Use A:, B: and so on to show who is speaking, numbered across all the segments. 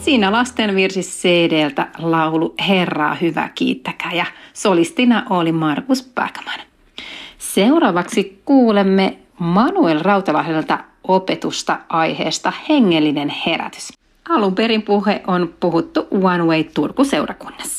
A: Siinä lastenvirsi CD:ltä laulu Herraa hyvä kiittäkää ja solistina oli Markus Backman. Seuraavaksi kuulemme Manuel Rautalahdelta opetusta aiheesta hengellinen herätys. Alun perin puhe on puhuttu One Way Turku-seurakunnassa.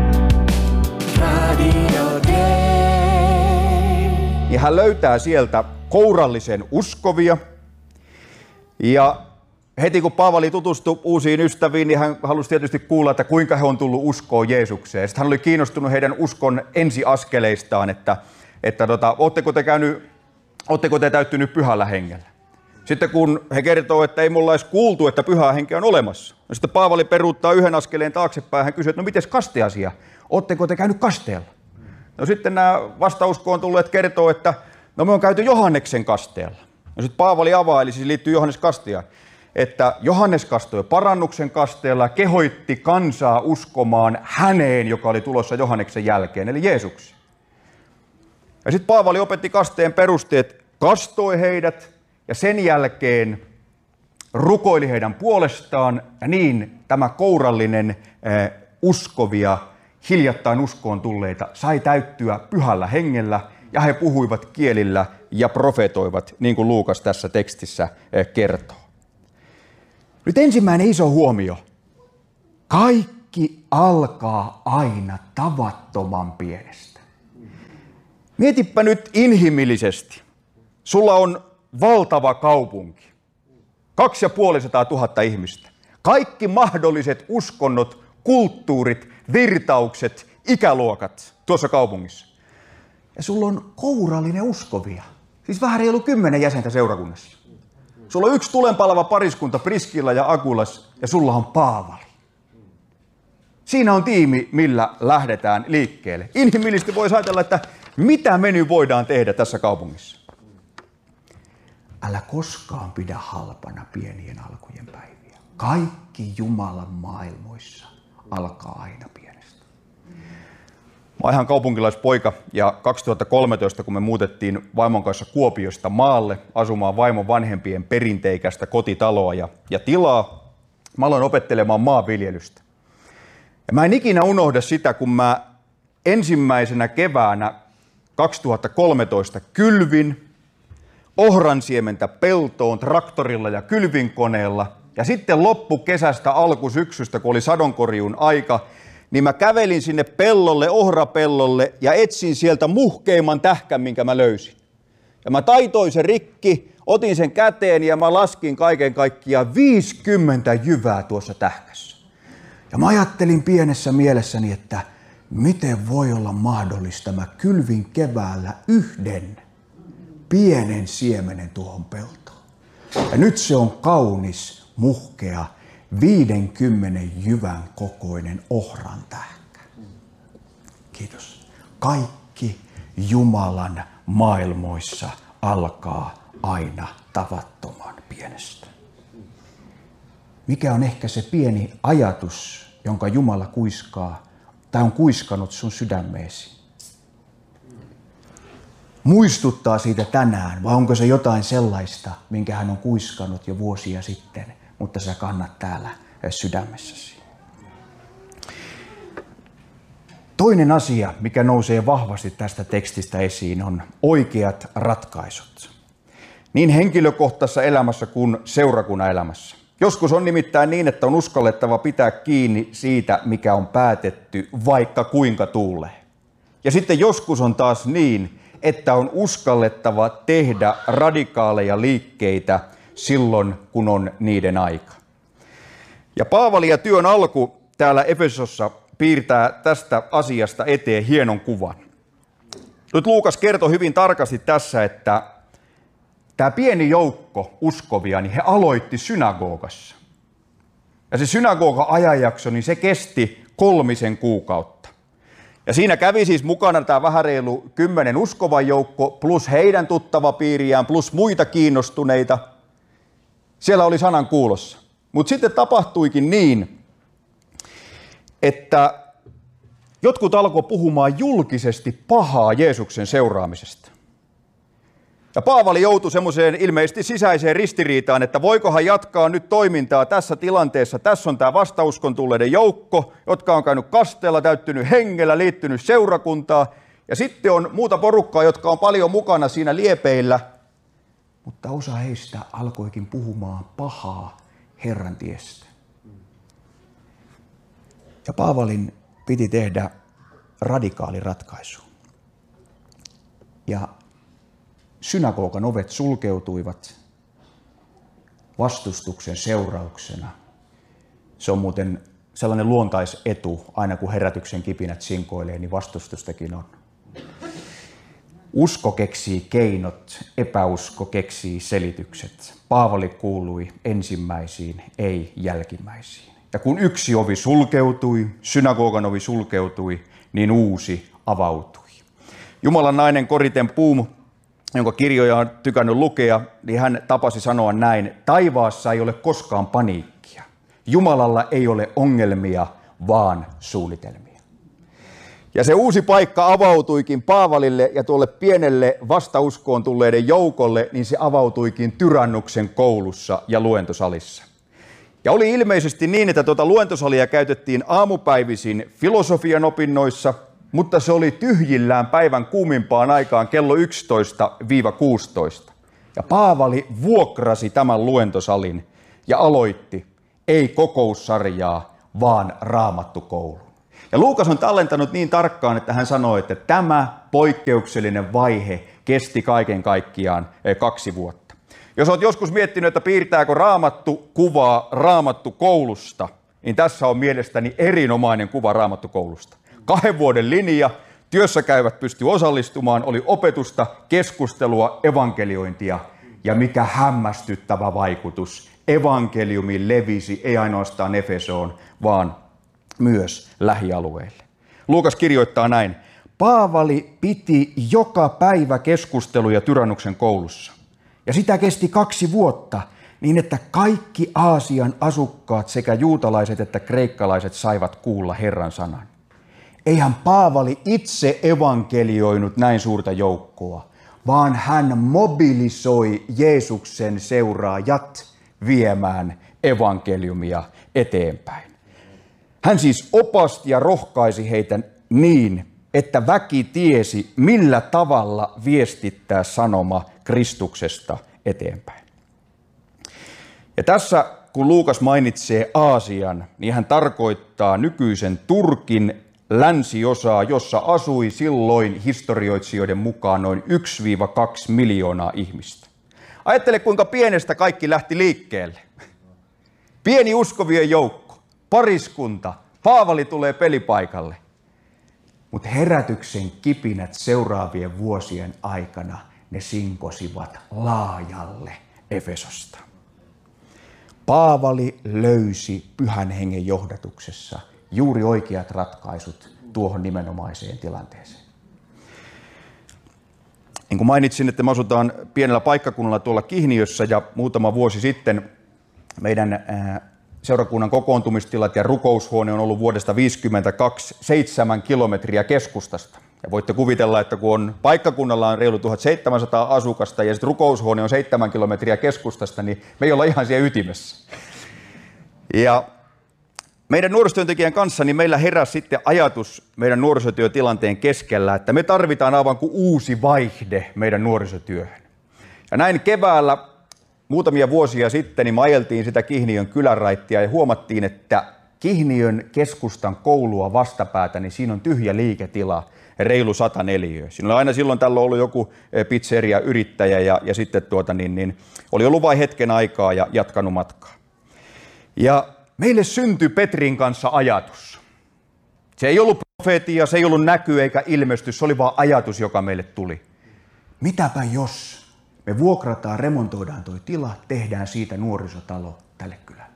B: Ja hän löytää sieltä kourallisen uskovia. Ja heti kun Paavali tutustui uusiin ystäviin, niin hän halusi tietysti kuulla, että kuinka he on tullut uskoon Jeesukseen. Sitten hän oli kiinnostunut heidän uskon ensiaskeleistaan, että ootteko te täyttynyt pyhällä hengellä. Sitten kun he kertoo, että ei mulla edes kuultu, että pyhä henki on olemassa. No sitten Paavali peruuttaa yhden askeleen taaksepäin. Hän kysyy, että no mites kasteasia? Ootteko te käynyt kasteella? No sitten nämä vastauskoon tulleet kertoo, että no me on käyty Johanneksen kasteella. No sitten Paavali avaa, eli siis liittyy Johannes kasteaan, että Johannes kastoi parannuksen kasteella ja kehoitti kansaa uskomaan häneen, joka oli tulossa Johanneksen jälkeen, eli Jeesukseen. Ja sitten Paavali opetti kasteen perusteet, kastoi heidät ja sen jälkeen rukoili heidän puolestaan. Ja niin tämä kourallinen uskovia, hiljattain uskoon tulleita, sai täyttyä pyhällä hengellä ja he puhuivat kielillä ja profetoivat, niin kuin Luukas tässä tekstissä kertoo. Nyt ensimmäinen iso huomio. Kaikki alkaa aina tavattoman pienestä. Mietipä nyt inhimillisesti. Sulla on valtava kaupunki. 250 000 ihmistä. Kaikki mahdolliset uskonnot, kulttuurit, virtaukset, ikäluokat tuossa kaupungissa. Ja sulla on kourallinen uskovia. Siis vähän reilu 10 jäsentä seurakunnassa. Sulla on yksi tulenpalava pariskunta, Priskilla ja Akulas, ja sulla on Paavali. Siinä on tiimi, millä lähdetään liikkeelle. Inhimillisesti voisi ajatella, että mitä me nyt voidaan tehdä tässä kaupungissa. Älä koskaan pidä halpana pienien alkujen päiviä. Kaikki Jumalan maailmoissa alkaa aina pienestä. Mä oon ihan kaupunkilaispoika ja 2013, kun me muutettiin vaimon kanssa Kuopiosta maalle asumaan vaimon vanhempien perinteikästä kotitaloa ja tilaa, mä aloin opettelemaan maanviljelystä. Ja mä en ikinä unohda sitä, kun mä ensimmäisenä keväänä 2013 kylvin ohransiementä peltoon traktorilla ja kylvinkoneella. Ja sitten loppukesästä alkusyksystä, kun oli sadonkorjuun aika, niin mä kävelin sinne pellolle, ohrapellolle ja etsin sieltä muhkeimman tähkän, minkä mä löysin. Ja mä taitoin sen rikki, otin sen käteen ja mä laskin kaiken kaikkiaan 50 jyvää tuossa tähkässä. Ja mä ajattelin pienessä mielessäni, että miten voi olla mahdollista, mä kylvin keväällä yhden pienen siemenen tuohon peltoon. Ja nyt se on kaunis, muhkea, 50 jyvän kokoinen ohran tähkä. Kiitos. Kaikki Jumalan maailmoissa alkaa aina tavattoman pienestä. Mikä on ehkä se pieni ajatus, jonka Jumala kuiskaa tai on kuiskannut sun sydämeesi? Muistuttaa siitä tänään, vai onko se jotain sellaista, minkä hän on kuiskannut jo vuosia sitten, mutta sä kannat täällä sydämessäsi? Toinen asia, mikä nousee vahvasti tästä tekstistä esiin, on oikeat ratkaisut. Niin henkilökohtaisessa elämässä kuin seurakunnan elämässä. Joskus on nimittäin niin, että on uskallettava pitää kiinni siitä, mikä on päätetty, vaikka kuinka tuulee. Ja sitten joskus on taas niin, että on uskallettava tehdä radikaaleja liikkeitä silloin, kun on niiden aika. Ja Paavali ja työn alku täällä Efesossa piirtää tästä asiasta eteen hienon kuvan. Nyt Luukas kertoi hyvin tarkasti tässä, että tämä pieni joukko uskovia, niin he aloitti synagogassa. Ja se synagogan ajanjakso, niin se kesti 3 kuukautta. Ja siinä kävi siis mukana tämä vähän reilu 10 uskovan joukko, plus heidän tuttava piiriään, plus muita kiinnostuneita. Siellä oli sanan kuulossa. Mutta sitten tapahtuikin niin, että jotkut alkoi puhumaan julkisesti pahaa Jeesuksen seuraamisesta. Ja Paavali joutui semmoiseen ilmeisesti sisäiseen ristiriitaan, että voikohan jatkaa nyt toimintaa tässä tilanteessa. Tässä on tämä vastauskon tulleiden joukko, jotka on käynyt kasteella, täyttynyt hengellä, liittynyt seurakuntaa. Ja sitten on muuta porukkaa, jotka on paljon mukana siinä liepeillä. Mutta osa heistä alkoikin puhumaan pahaa Herran tiestä. Ja Paavalin piti tehdä radikaali ratkaisu. Ja synagogan ovet sulkeutuivat vastustuksen seurauksena. Se on muuten sellainen luontaisetu, aina kun herätyksen kipinät sinkoilee, niin vastustustakin on. Usko keksii keinot, epäusko keksii selitykset. Paavali kuului ensimmäisiin, ei jälkimmäisiin. Ja kun yksi ovi sulkeutui, synagogan ovi sulkeutui, niin uusi avautui. Jumalan nainen Corrie ten Boom, jonka kirjoja on tykännyt lukea, niin hän tapasi sanoa näin: taivaassa ei ole koskaan paniikkia. Jumalalla ei ole ongelmia, vaan suunnitelmia. Ja se uusi paikka avautuikin Paavalille ja tuolle pienelle vastauskoon tulleiden joukolle, niin se avautuikin Tyrannuksen koulussa ja luentosalissa. Ja oli ilmeisesti niin, että tuota luentosalia käytettiin aamupäivisin filosofian opinnoissa, mutta se oli tyhjillään päivän kuumimpaan aikaan kello 11-16. Ja Paavali vuokrasi tämän luentosalin ja aloitti ei kokoussarjaa, vaan raamattukoulu. Ja Luukas on tallentanut niin tarkkaan, että hän sanoi, että tämä poikkeuksellinen vaihe kesti kaiken kaikkiaan 2 vuotta. Jos olet joskus miettinyt, että piirtääkö Raamattu kuvaa Raamattukoulusta, niin tässä on mielestäni erinomainen kuva Raamattukoulusta. 2 vuoden linja, työssä käyvät pystyi osallistumaan, oli opetusta, keskustelua, evankeliointia ja mikä hämmästyttävä vaikutus. Evankeliumi levisi ei ainoastaan Efesoon, vaan myös lähialueille. Luukas kirjoittaa näin: Paavali piti joka päivä keskusteluja Tyrannuksen koulussa. Ja sitä kesti 2 vuotta, niin että kaikki Aasian asukkaat, sekä juutalaiset että kreikkalaiset, saivat kuulla Herran sanan. Eihän Paavali itse evankelioinut näin suurta joukkoa, vaan hän mobilisoi Jeesuksen seuraajat viemään evankeliumia eteenpäin. Hän siis opasti ja rohkaisi heitä niin, että väki tiesi, millä tavalla viestittää sanoma Kristuksesta eteenpäin. Ja tässä, kun Luukas mainitsee Aasian, niin hän tarkoittaa nykyisen Turkin länsiosaa, jossa asui silloin historioitsijoiden mukaan noin 1-2 miljoonaa ihmistä. Ajattele, kuinka pienestä kaikki lähti liikkeelle. Pieni uskovien joukko, pariskunta, Paavali tulee pelipaikalle. Mutta herätyksen kipinät seuraavien vuosien aikana, ne sinkosivat laajalle Efesosta. Paavali löysi Pyhän Hengen johdatuksessa juuri oikeat ratkaisut tuohon nimenomaiseen tilanteeseen. Niin kuin mainitsin, että me asutaan pienellä paikkakunnalla tuolla Kihniössä, ja muutama vuosi sitten meidän seurakunnan kokoontumistilat ja rukoushuone on ollut vuodesta 1952 7 kilometriä keskustasta. Ja voitte kuvitella, että kun paikkakunnalla on reilu 1700 asukasta ja sitten rukoushuone on 7 kilometriä keskustasta, niin me ei olla ihan siellä ytimessä. Ja meidän nuorisotyöntekijän kanssa niin meillä heräsi sitten ajatus meidän nuorisotyötilanteen keskellä, että me tarvitaan aivan kuin uusi vaihde meidän nuorisotyöhön. Ja näin keväällä muutamia vuosia sitten niin me ajeltiin sitä Kihniön kylänraittia ja huomattiin, että Kihniön keskustan koulua vastapäätä, niin siinä on tyhjä liiketila, reilu 100 neliöä. Siinä on aina silloin tällä ollut joku pizzeria-yrittäjä ja sitten oli ollut vain hetken aikaa ja jatkanut matkaa. Ja meille syntyi Petrin kanssa ajatus. Se ei ollut profeetia, se ei ollut näky eikä ilmestys, se oli vaan ajatus, joka meille tuli. Mitäpä jos me vuokrataan, remontoidaan toi tila, tehdään siitä nuorisotalo tälle kylälle.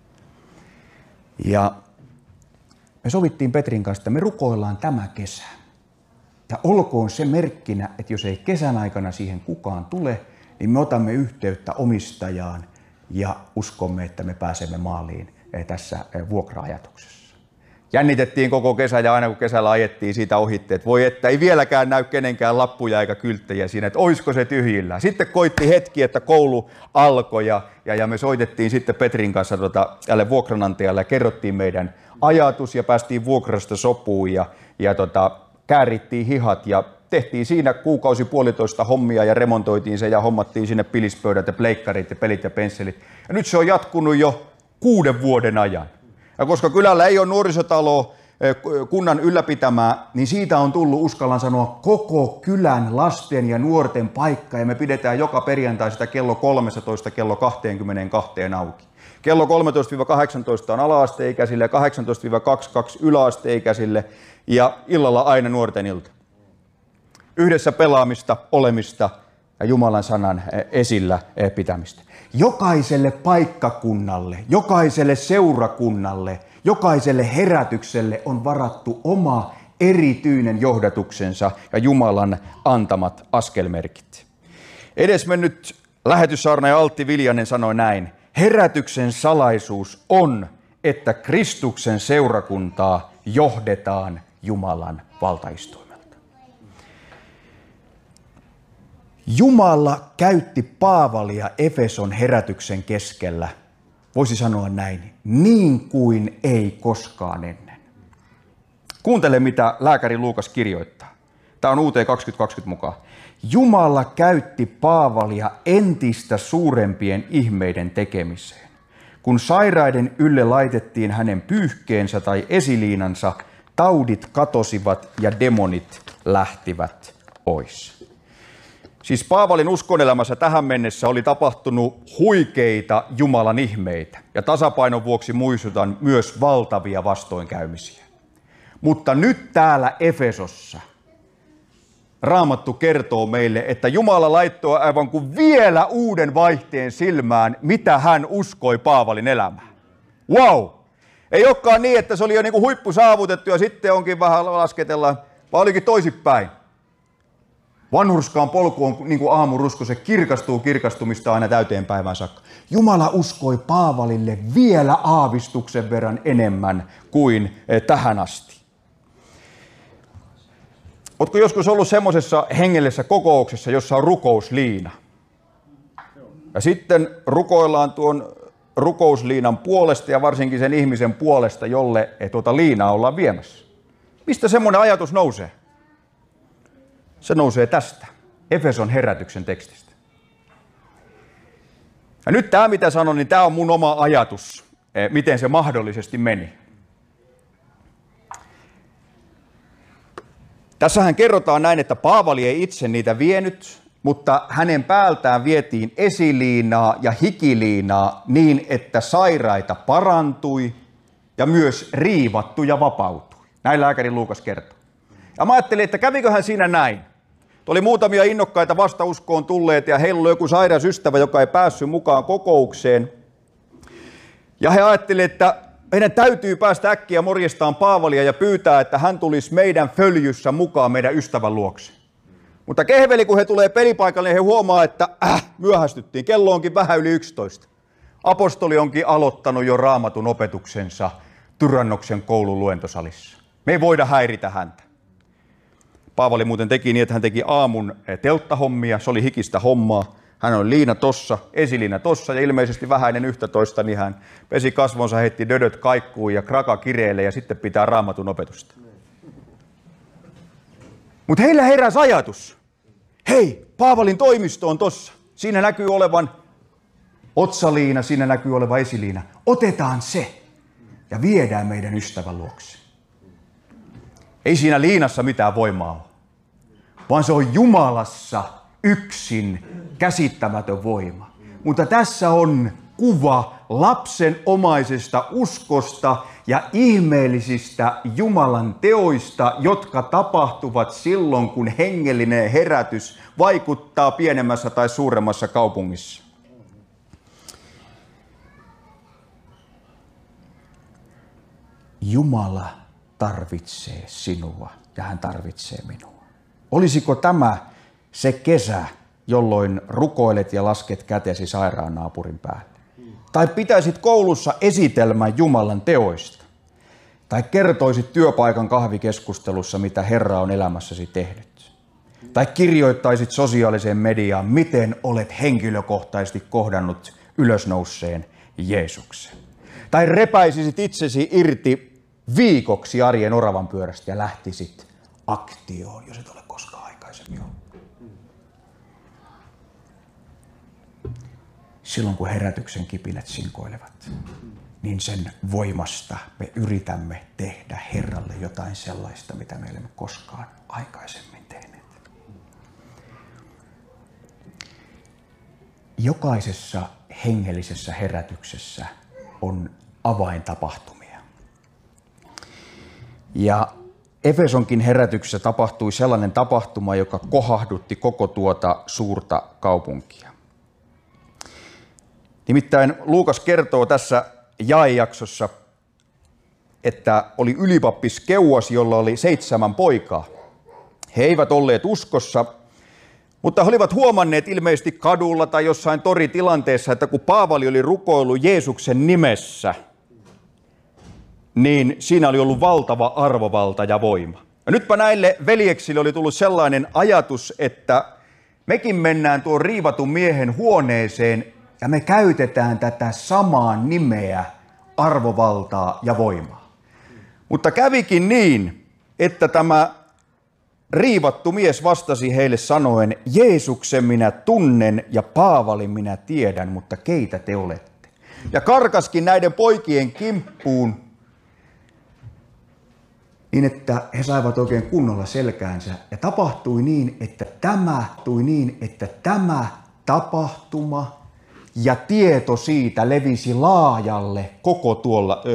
B: Ja me sovittiin Petrin kanssa, että me rukoillaan tämä kesä. Ja olkoon se merkkinä, että jos ei kesän aikana siihen kukaan tule, niin me otamme yhteyttä omistajaan ja uskomme, että me pääsemme maaliin tässä vuokra-ajatuksessa. Jännitettiin koko kesä ja aina kun kesällä ajettiin siitä ohitte, että voi että ei vieläkään näy kenenkään lappuja eikä kylttejä siinä, että oisko se tyhjillä. Sitten koitti hetki, että koulu alkoi ja me soitettiin sitten Petrin kanssa tälle vuokranantajalle ja kerrottiin meidän ajatus ja päästiin vuokrasta sopuun ja käärittiin hihat ja tehtiin siinä kuukausi puolitoista hommia ja remontoitiin se ja hommattiin sinne pilispöydät ja pleikkarit ja pelit ja pensselit. Ja nyt se on jatkunut jo 6 vuoden ajan. Ja koska kylällä ei ole nuorisotaloa kunnan ylläpitämää, niin siitä on tullut, uskallan sanoa, koko kylän lasten ja nuorten paikka. Ja me pidetään joka perjantai sitä kello 13 kello 22 auki. Kello 13-18 on ala-asteikäisille ja 18-22 yläasteikäisille ja illalla aina nuorten ilta. Yhdessä pelaamista, olemista ja Jumalan sanan esillä pitämistä. Jokaiselle paikkakunnalle, jokaiselle seurakunnalle, jokaiselle herätykselle on varattu oma erityinen johdatuksensa ja Jumalan antamat askelmerkit. Edesmennyt lähetyssaarnaaja Altti Viljanen sanoi näin: herätyksen salaisuus on, että Kristuksen seurakuntaa johdetaan Jumalan valtaistuimelta. Jumala käytti Paavalia Efeson herätyksen keskellä, voisi sanoa näin, niin kuin ei koskaan ennen. Kuuntele, mitä lääkäri Luukas kirjoittaa. Tämä on UT 2020 mukaan. Jumala käytti Paavalia entistä suurempien ihmeiden tekemiseen. Kun sairaiden ylle laitettiin hänen pyyhkeensä tai esiliinansa, taudit katosivat ja demonit lähtivät pois. Siis Paavalin uskonelämässä tähän mennessä oli tapahtunut huikeita Jumalan ihmeitä ja tasapainon vuoksi muistutan myös valtavia vastoinkäymisiä. Mutta nyt täällä Efesossa Raamattu kertoo meille, että Jumala laittoi aivan kuin vielä uuden vaihteen silmään, mitä hän uskoi Paavalin elämään. Wow! Ei olekaan niin, että se oli jo niin kuin huippu saavutettu ja sitten onkin vähän lasketellaan, vaan olikin toisinpäin. Vanhurskaan polku on niin kuin aamurusko, se kirkastuu kirkastumista aina täyteen päivään saakka. Jumala uskoi Paavalille vielä aavistuksen verran enemmän kuin tähän asti. Oletko joskus ollut semmoisessa hengellisessä kokouksessa, jossa on rukousliina? Ja sitten rukoillaan tuon rukousliinan puolesta ja varsinkin sen ihmisen puolesta, jolle tuota liinaa ollaan viemässä. Mistä semmoinen ajatus nousee? Se nousee tästä, Efeson herätyksen tekstistä. Ja nyt tämä, mitä sanon, niin tämä on mun oma ajatus, miten se mahdollisesti meni. Tässähän kerrotaan näin, että Paavali ei itse niitä vienyt, mutta hänen päältään vietiin esiliinaa ja hikiliinaa niin, että sairaita parantui ja myös riivattuja vapautui. Näin lääkäri Luukas kertoo. Ja mä ajattelin, että käviköhän siinä näin. Oli muutamia innokkaita vastauskoon tulleet ja heillä oli joku sairas ystävä, joka ei päässyt mukaan kokoukseen. Ja he ajattelivat, että meidän täytyy päästä äkkiä morjestaan Paavalia ja pyytää, että hän tulisi meidän följyssä mukaan meidän ystävän luokse. Mutta kehveli, kun he tulee pelipaikalle, niin he huomaa, että myöhästyttiin. Kello onkin vähän yli 11. Apostoli onkin aloittanut jo Raamatun opetuksensa Tyrannoksen koulun luentosalissa. Me ei voida häiritä häntä. Paavali muuten teki niin, että hän teki aamun telttahommia, se oli hikistä hommaa. Hän oli liina tossa, esiliina tossa ja ilmeisesti vähän ennen 11, niin hän pesi kasvonsa, heitti dödöt kaikkuun ja kraka kireelle ja sitten pitää Raamatun opetusta. Mutta heillä heräsi ajatus. Hei, Paavalin toimisto on tossa. Siinä näkyy olevan otsaliina, siinä näkyy olevan esiliina. Otetaan se ja viedään meidän ystävän luokse. Ei siinä liinassa mitään voimaa ole, vaan se on Jumalassa yksin käsittämätön voima. Mutta tässä on kuva lapsenomaisesta uskosta ja ihmeellisistä Jumalan teoista, jotka tapahtuvat silloin, kun hengellinen herätys vaikuttaa pienemmässä tai suuremmassa kaupungissa. Jumala tarvitsee sinua ja hän tarvitsee minua. Olisiko tämä se kesä, jolloin rukoilet ja lasket kätesi sairaan naapurin päälle? Tai pitäisit koulussa esitelmän Jumalan teoista? Tai kertoisit työpaikan kahvikeskustelussa, mitä Herra on elämässäsi tehnyt. Tai kirjoittaisit sosiaaliseen mediaan, miten olet henkilökohtaisesti kohdannut ylösnouseen Jeesuksen. Tai repäisisit itsesi irti viikoksi arjen oravan pyörästä ja lähtisit aktioon, jos et ole koskaan aikaisemmin ollut. Silloin kun herätyksen kipinät sinkoilevat, niin sen voimasta me yritämme tehdä Herralle jotain sellaista, mitä me emme koskaan aikaisemmin tehneet. Jokaisessa hengellisessä herätyksessä on avaintapahtumia. Ja Efesonkin herätyksessä tapahtui sellainen tapahtuma, joka kohahdutti koko tuota suurta kaupunkia. Nimittäin Luukas kertoo tässä jaejaksossa, että oli ylipappis Keuas, jolla oli 7 poikaa. He eivät olleet uskossa, mutta he olivat huomanneet ilmeisesti kadulla tai jossain toritilanteessa, että kun Paavali oli rukoillut Jeesuksen nimessä, niin siinä oli ollut valtava arvovalta ja voima. Ja nytpä näille veljeksille oli tullut sellainen ajatus, että mekin mennään tuon riivatun miehen huoneeseen ja me käytetään tätä samaa nimeä, arvovaltaa ja voimaa. Mutta kävikin niin, että tämä riivattu mies vastasi heille sanoen, Jeesuksen minä tunnen ja Paavalin minä tiedän, mutta keitä te olette? Ja karkaskin näiden poikien kimppuun, niin että he saivat oikein kunnolla selkäänsä. Ja tapahtui niin, että tämä tapahtuma ja tieto siitä levisi laajalle koko tuolla